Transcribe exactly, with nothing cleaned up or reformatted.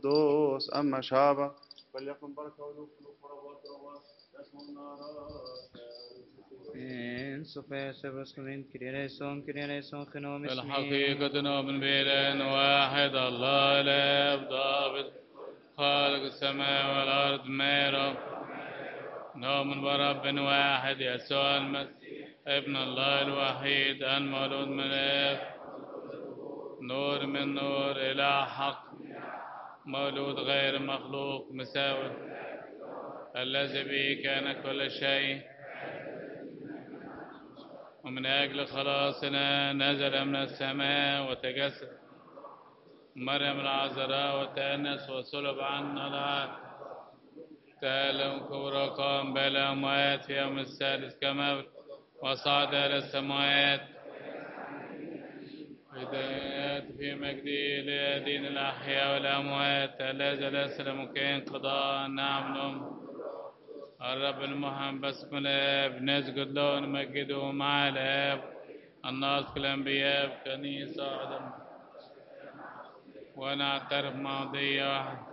دوس أما شابه فليكن بركة ولوك ورباط رباط اسم النار إن سوفيا سبسكمين كريريسون كريريسون خنوم في اسمين الحقيقة نؤمن بإله واحد الله الآب ضابط خالق السماء والأرض ميرا نؤمن برب واحد يسوع المسيح ابن الله الوحيد المولود من الآب نور من نور إله حق مولود غير مخلوق مساوي الذي به كان كل شيء ومن أجل خلاصنا نزل من السماء وتجسد مريم العذراء وتأنس وصلب عنا العهد تألم كبر وقام بين الأموات في يوم الثالث كما وصعد إلى السماوات هدايات في مجده ليدين الأحياء والأموات الذي ليس لمكان قضاء نعم لهم الرب المهم باسم الآب نسجد له ونمجده مع الآب الناطق الأنبياء كنيسة عدم ونعترف ماضية واحدة